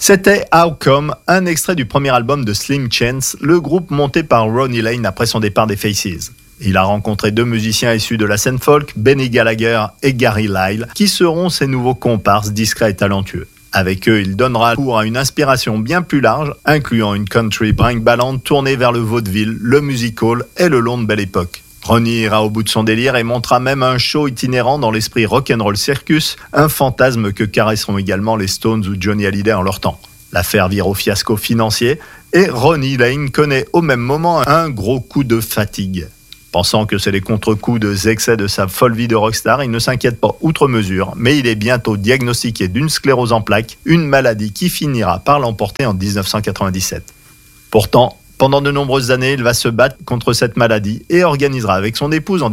C'était How Come, un extrait du premier album de Slim Chance, le groupe monté par Ronnie Lane après son départ des Faces. Il a rencontré deux musiciens issus de la scène folk, Benny Gallagher et Gary Lyle, qui seront ses nouveaux comparses discrets et talentueux. Avec eux, il donnera cours à une inspiration bien plus large, incluant une country brink ballad tournée vers le vaudeville, le musical et le long de Belle Époque. Ronnie ira au bout de son délire et montera même un show itinérant dans l'esprit rock'n'roll circus, un fantasme que caresseront également les Stones ou Johnny Hallyday en leur temps. L'affaire vire au fiasco financier et Ronnie Lane connaît au même moment un gros coup de fatigue. Pensant que c'est les contre-coups des excès de sa folle vie de rockstar, il ne s'inquiète pas outre mesure, mais il est bientôt diagnostiqué d'une sclérose en plaques, une maladie qui finira par l'emporter en 1997. Pourtant, pendant de nombreuses années, il va se battre contre cette maladie et organisera avec son épouse en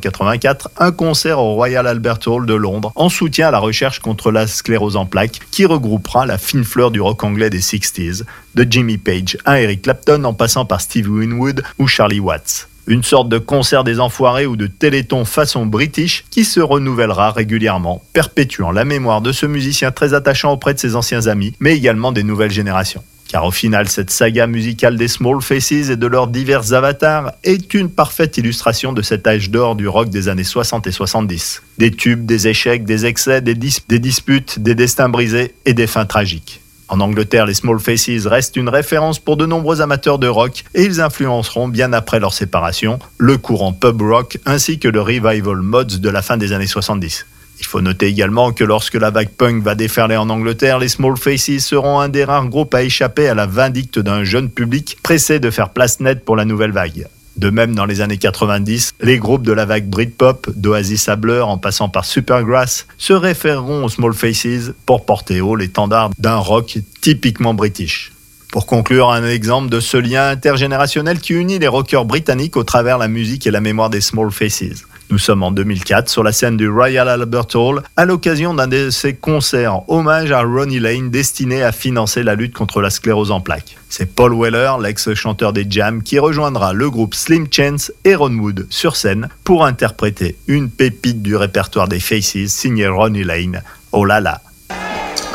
1984 un concert au Royal Albert Hall de Londres en soutien à la recherche contre la sclérose en plaques qui regroupera la fine fleur du rock anglais des 60s, de Jimmy Page à Eric Clapton en passant par Stevie Winwood ou Charlie Watts. Une sorte de concert des enfoirés ou de téléthon façon british qui se renouvellera régulièrement, perpétuant la mémoire de ce musicien très attachant auprès de ses anciens amis, mais également des nouvelles générations. Car au final, cette saga musicale des Small Faces et de leurs divers avatars est une parfaite illustration de cet âge d'or du rock des années 60 et 70. Des tubes, des échecs, des excès, des disputes, des destins brisés et des fins tragiques. En Angleterre, les Small Faces restent une référence pour de nombreux amateurs de rock et ils influenceront bien après leur séparation le courant pub rock ainsi que le revival mods de la fin des années 70. Il faut noter également que lorsque la vague punk va déferler en Angleterre, les Small Faces seront un des rares groupes à échapper à la vindicte d'un jeune public pressé de faire place nette pour la nouvelle vague. De même, dans les années 90, les groupes de la vague Britpop, d'Oasis à Blur en passant par Supergrass, se référeront aux Small Faces pour porter haut l'étendard d'un rock typiquement british. Pour conclure, un exemple de ce lien intergénérationnel qui unit les rockers britanniques au travers la musique et la mémoire des Small Faces. Nous sommes en 2004 sur la scène du Royal Albert Hall à l'occasion d'un de ces concerts hommage à Ronnie Lane destiné à financer la lutte contre la sclérose en plaques. C'est Paul Weller, l'ex-chanteur des Jam, qui rejoindra le groupe Slim Chance et Ron Wood sur scène pour interpréter une pépite du répertoire des Faces signée Ronnie Lane, Oh là là.